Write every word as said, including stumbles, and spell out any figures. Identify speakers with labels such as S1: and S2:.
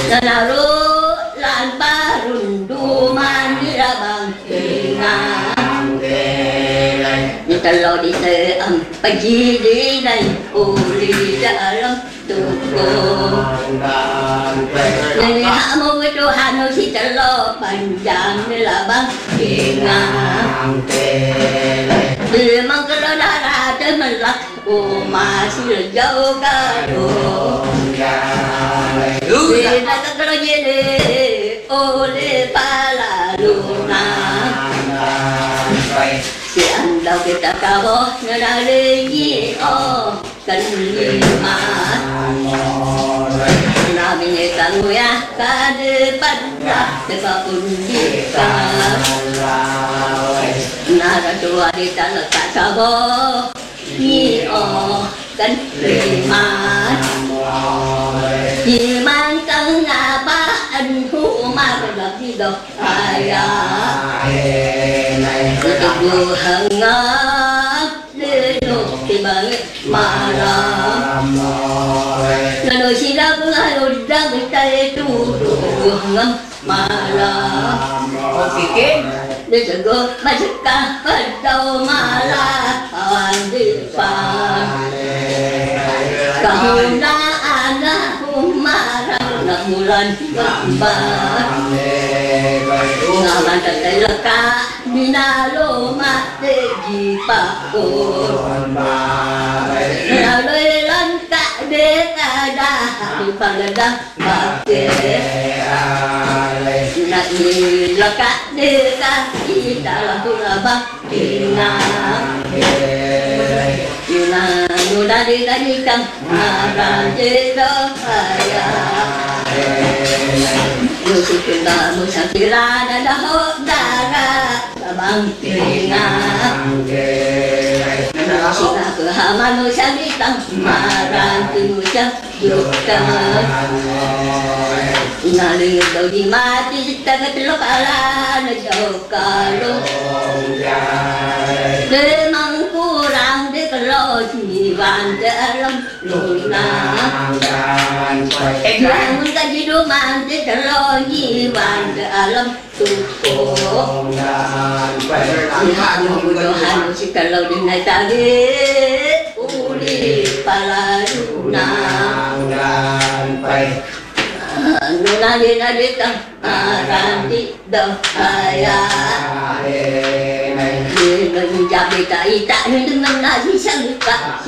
S1: Nanaru lan barun duman ra bằng ngang như ta lo đi tới âm bà gì đi đây ô đi ra lắm tu cô nên hạ mô với chỗ hà nội thì ta lo bằng dạng như là bằng ngang đi mang cái đó ra ra tới mình lắc ô mà xin là dâu ca đồ đi ra cái đó gì đi ô đi ba là luna si anh đâu kita kabo na ringi o kan lima na binye kanguya ka de padra de ka pundi ka na ra tua di tanah ka kabo ni o kan lima chỉ mang căn nhà ba anh thu ma cái gặp đi đâu ai à tôi tự vừa hằng ngát để nộp thì bằng mà làm là đôi khi ra cũng ai đôi ra người tay tu vừa ngâm mà làm để cho cô mà tất cả bắt đầu mà là hoàn đi phàn cả hôm na ana marang na mulan ba na man tay la ka minalo ma te ji pa ko na le lan ka de ka da ni pa la da ba te na ni la ka de ka i ta la tu la ba na na nu da di da di kang ra je do ya nu su kin da nu sang ti ra da da ho da ra da bang ti na si ra ke ha ma nu sang di tang ma ra ti nu cha yo ka na le do di ma ti ta ka lo ka la na jo ka lo de mang ku rang de ka lo chi van de lam lu na e la mun ka ji do man de ka lo chi van de lam tu ko ni ha ni mu do ha no si ka lo din nai ta ge u li pa la lu na nu na di na di ta ran di do ya mình gặp bị tại tại nên mình là gì sang được cả